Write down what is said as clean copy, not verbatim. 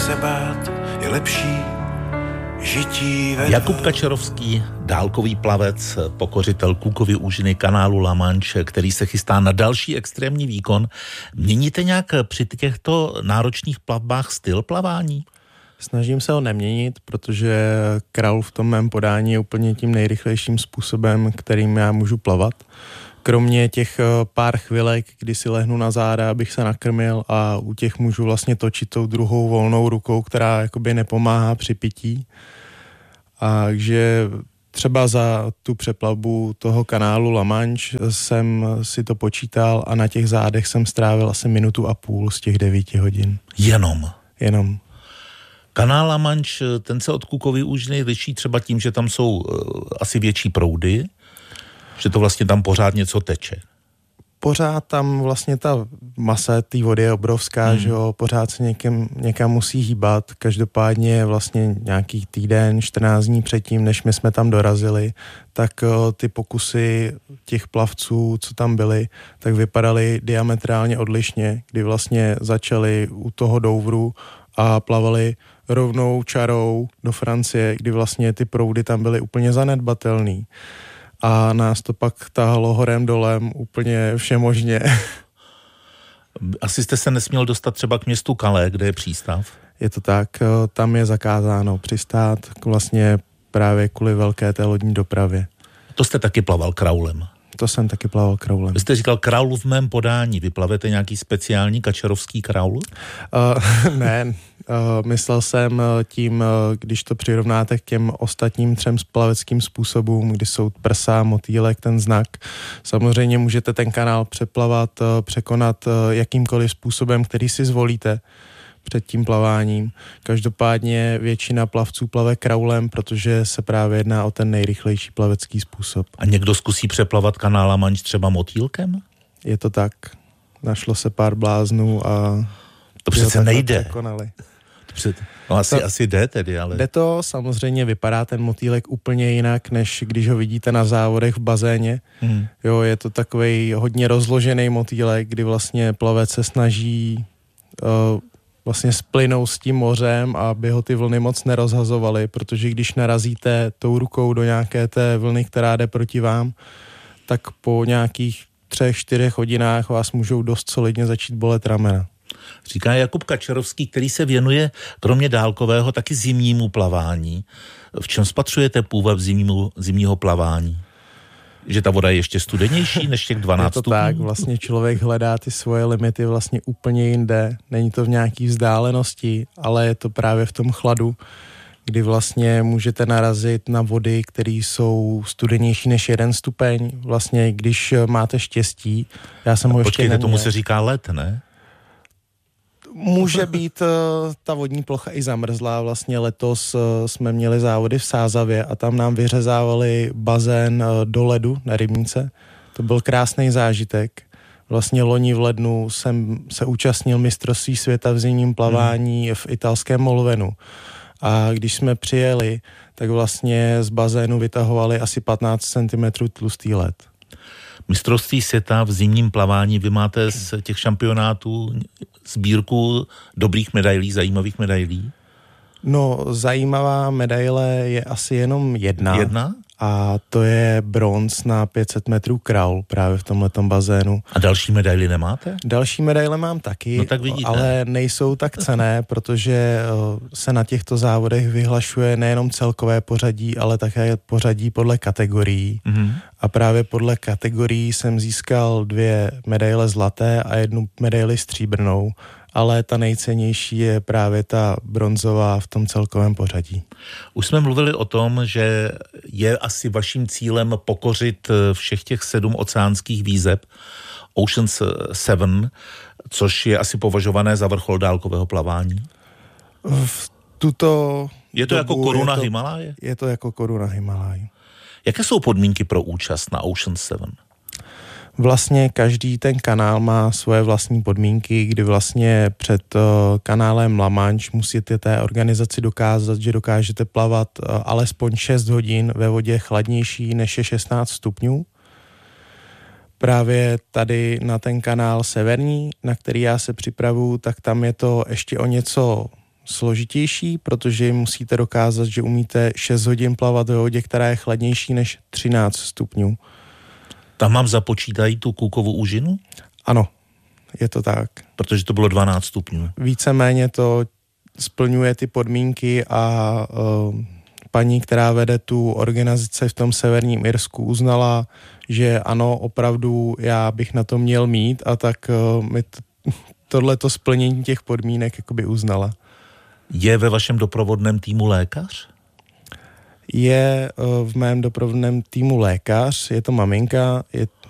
se bát, je lepší žití ve Jakub Kačerovský, dálkový plavec, pokořitel Cookovy úžiny kanálu La Manche, který se chystá na další extrémní výkon. Měníte nějak při těchto náročných plavbách styl plavání? Snažím se ho neměnit, protože kraul v tom mém podání je úplně tím nejrychlejším způsobem, kterým já můžu plavat. Kromě těch pár chvilek, kdy si lehnu na záda, abych se nakrmil a u těch můžu vlastně točit tou druhou volnou rukou, která jakoby nepomáhá při pití. Takže třeba za tu přeplavbu toho kanálu La Manche jsem si to počítal a na těch zádech jsem strávil asi 1,5 minuty z těch 9 hodin. Jenom. Kanál La Manche, ten se od Cookovy úžiny liší třeba tím, že tam jsou asi větší proudy, že to vlastně tam pořád něco teče. Pořád tam vlastně ta masa té vody je obrovská, že jo, pořád se někam musí hýbat. Každopádně vlastně nějaký týden, 14 dní předtím, než my jsme tam dorazili, tak ty pokusy těch plavců, co tam byly, tak vypadaly diametrálně odlišně, kdy vlastně začali u toho Douvru a plavali rovnou čarou do Francie, kdy vlastně ty proudy tam byly úplně zanedbatelný. A nás to pak tahalo horem dolem úplně všemožně. Asi jste se nesměl dostat třeba k městu Calais, kde je přístav? Je to tak, tam je zakázáno přistát vlastně právě kvůli velké té lodní dopravě. To jste taky plaval kraulem? To jsem taky plaval kraulem. Vy jste říkal kraul v mém podání. Vy plavete nějaký speciální kačerovský kraul? Ne, myslel jsem tím, když to přirovnáte k těm ostatním 3 plaveckým způsobům, kdy jsou prsa, motýlek, ten znak. Samozřejmě můžete ten kanál přeplavat, překonat jakýmkoliv způsobem, který si zvolíte před tím plaváním. Každopádně většina plavců plave kraulem, protože se právě jedná o ten nejrychlejší plavecký způsob. A někdo zkusí přeplavat kanál La Manche třeba motýlkem? Je to tak. Našlo se pár bláznů a to přece nejde. No asi jde tedy, ale... Jde to, samozřejmě vypadá ten motýlek úplně jinak, než když ho vidíte na závodech v bazéně. Jo, je to takovej hodně rozložený motýlek, kdy vlastně plavec se snaží vlastně splynou s tím mořem, aby ho ty vlny moc nerozhazovaly, protože když narazíte tou rukou do nějaké té vlny, která jde proti vám, tak po nějakých 3-4 hodinách vás můžou dost solidně začít bolet ramena. Říká Jakub Kačerovský, který se věnuje kromě dálkového taky zimnímu plavání. V čem spatřujete půvab zimního plavání? Že ta voda je ještě studenější než těch 12 stupňů? Je to tak, vlastně člověk hledá ty svoje limity vlastně úplně jinde. Není to v nějaký vzdálenosti, ale je to právě v tom chladu, kdy vlastně můžete narazit na vody, které jsou studenější než 1 stupeň. Vlastně, když máte štěstí, já jsem ho ještě neměl. Tomu se říká led, ne? Může být ta vodní plocha i zamrzlá. Vlastně letos jsme měli závody v Sázavě a tam nám vyřezávali bazén do ledu na Rybníce. To byl krásný zážitek. Vlastně loni v lednu jsem se účastnil mistrovství světa v zimním plavání v italském Molvenu. A když jsme přijeli, tak vlastně z bazénu vytahovali asi 15 cm tlustý led. Mistrovství světa v zimním plavání, vy máte z těch šampionátů sbírku dobrých medailí, zajímavých medailí? No, zajímavá medaile je asi jenom jedna? A to je bronz na 500 metrů kraul právě v tomhletom bazénu. A další medaily nemáte? Další medaile mám taky, no tak vidíte. Ale nejsou tak cenné, protože se na těchto závodech vyhlašuje nejenom celkové pořadí, ale také pořadí podle kategorií. A právě podle kategorií jsem získal 2 medaile zlaté a 1 medaili stříbrnou. Ale ta nejcennější je právě ta bronzová v tom celkovém pořadí. Už jsme mluvili o tom, že je asi vaším cílem pokořit všech těch 7 oceánských výzeb, Oceans 7, což je asi považované za vrchol dálkového plavání. Je to jako koruna Himaláje? Je to jako koruna Himaláje. Jaké jsou podmínky pro účast na Oceans 7? Vlastně každý ten kanál má svoje vlastní podmínky, kdy vlastně před kanálem La Manche musíte té organizaci dokázat, že dokážete plavat alespoň 6 hodin ve vodě chladnější než je 16 stupňů. Právě tady na ten kanál severní, na který já se připravuju, tak tam je to ještě o něco složitější, protože musíte dokázat, že umíte 6 hodin plavat ve vodě, která je chladnější než 13 stupňů. Tam mám započítají tu Cookovu úžinu? Ano, je to tak. Protože to bylo 12 stupňů. Víceméně to splňuje ty podmínky a paní, která vede tu organizaci v tom severním Irsku, uznala, že ano, opravdu já bych na to měl mít, a tak mi tohleto splnění těch podmínek jakoby uznala. Je ve vašem doprovodném týmu lékař? Je v mém doprovodném týmu lékař, je to maminka, je